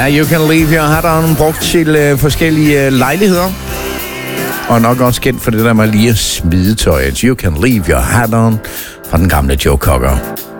You Can Leave Your Hat On, brugt til forskellige lejligheder. Og nok også kendt for det der med lige at smide tøjet. You Can Leave Your Hat On fra den gamle Joe Cocker.